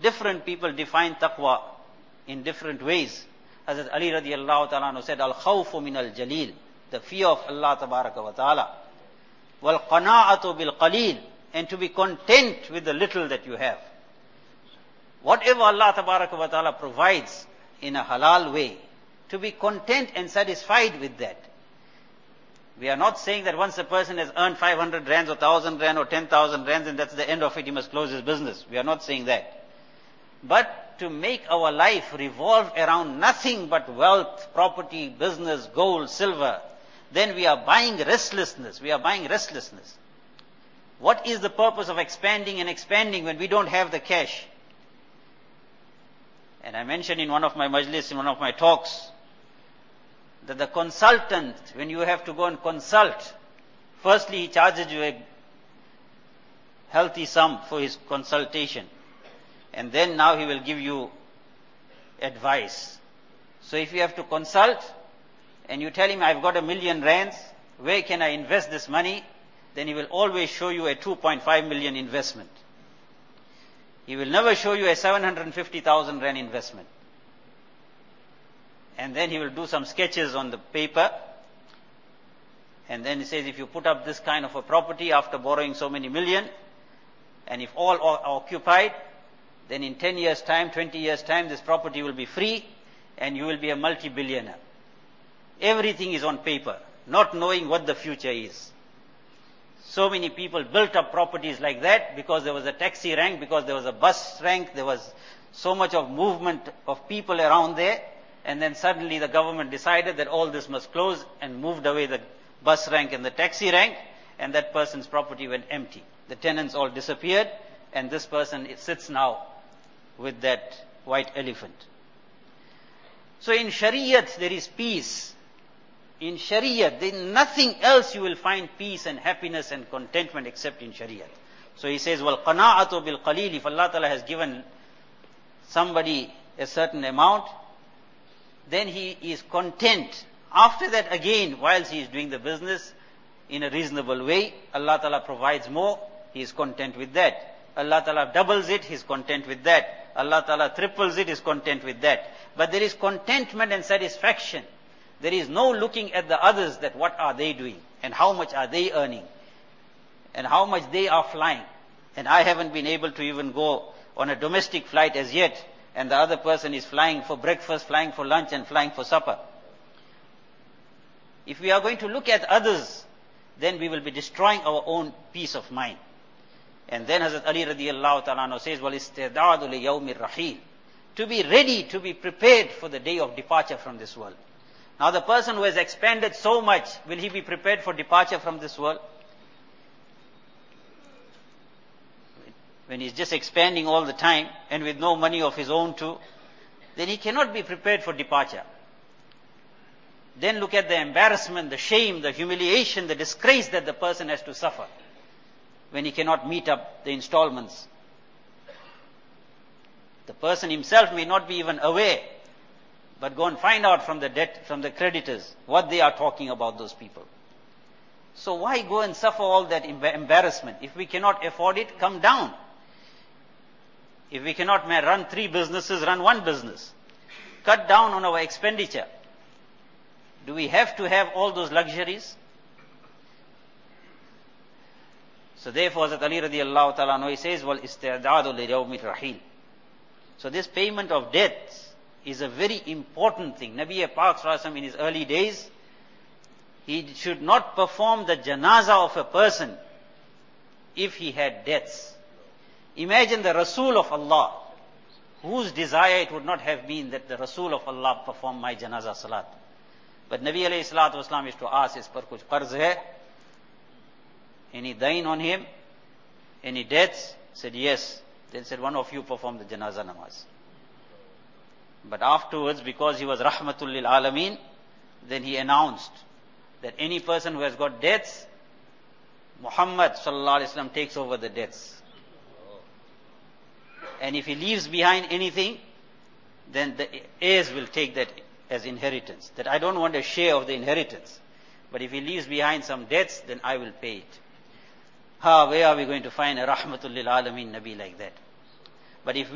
Different people define taqwa in different ways. Hazrat Ali radiallahu ta'ala anhu said, Al-khawfu min al-jaleel, the fear of Allah tabaraka wa ta'ala. Wal-qana'atu bil-qaleel, and to be content with the little that you have. Whatever Allah tabaraka wa ta'ala provides in a halal way, to be content and satisfied with that. We are not saying that once a person has earned 500 rands or 1,000 rand or 10,000 rands and that's the end of it, he must close his business. We are not saying that. But to make our life revolve around nothing but wealth, property, business, gold, silver, then we are buying restlessness. We are buying restlessness. What is the purpose of expanding and expanding when we don't have the cash? And I mentioned in one of my majlis, in one of my talks, that the consultant, when you have to go and consult, firstly he charges you a healthy sum for his consultation. And then now he will give you advice. So if you have to consult, and you tell him, I've got 1,000,000 rands, where can I invest this money? Then he will always show you a 2.5 million investment. He will never show you a 750,000 rand investment. And then he will do some sketches on the paper. And then he says, if you put up this kind of a property after borrowing so many million, and if all are occupied, then in 10 years' time, 20 years' time, this property will be free, and you will be a multi-billionaire. Everything is on paper, not knowing what the future is. So many people built up properties like that because there was a taxi rank, because there was a bus rank, there was so much of movement of people around there, and then suddenly the government decided that all this must close and moved away the bus rank and the taxi rank, and that person's property went empty. The tenants all disappeared, and this person sits now with that white elephant. So in Shariat there is peace. In Shariat, there is nothing else you will find peace and happiness and contentment except in Shariat. So he says, Wal qana'atu bil qaleel, if Allah Ta'ala has given somebody a certain amount, then he is content. After that again, whilst he is doing the business in a reasonable way, Allah Ta'ala provides more, he is content with that. Allah Ta'ala doubles it, he is content with that. Allah Ta'ala triples it, he is content with that. But there is contentment and satisfaction. There is no looking at the others that what are they doing and how much are they earning and how much they are flying. And I haven't been able to even go on a domestic flight as yet, and the other person is flying for breakfast, flying for lunch and flying for supper. If we are going to look at others, then we will be destroying our own peace of mind. And then Hazrat Ali radiallahu ta'ala anhu says, وَالْإِسْتِعْدَادُ لِيَوْمِ الرَّحِيلِ, to be ready, to be prepared for the day of departure from this world. Now the person who has expanded so much, will he be prepared for departure from this world? When he's just expanding all the time and with no money of his own too, then he cannot be prepared for departure. Then look at the embarrassment, the shame, the humiliation, the disgrace that the person has to suffer when he cannot meet up the installments. The person himself may not be even aware, but go and find out from the debt, from the creditors, what they are talking about those people. So why go and suffer all that embarrassment? If we cannot afford it, come down. If we cannot run 3 businesses, run 1 business. Cut down on our expenditure. Do we have to have all those luxuries? So therefore, Hazrat Ali radiallahu ta'ala anhu, he says, وَالْإِسْتِعْدَادُ لِيَوْمِ الرَّحِيلِ. So this payment of debts is a very important thing. Nabi Pak Sallallahu Alaihi Wasallam in his early days, he should not perform the janazah of a person if he had debts. Imagine the Rasul of Allah, whose desire it would not have been that the Rasul of Allah perform my janazah salat. But Nabi alayhi salatu wasalam used to ask, is par kuch qarz hai? Any dain on him? Any debts? Said yes. Then said, one of you perform the janazah namaz. But afterwards, because he was rahmatul lil alameen, then he announced that any person who has got debts, Muhammad sallallahu alaihi wasallam takes over the debts. And if he leaves behind anything, then the heirs will take that as inheritance. That I don't want a share of the inheritance. But if he leaves behind some debts, then I will pay it. Where are we going to find a rahmatul lil alameen Nabi like that? But if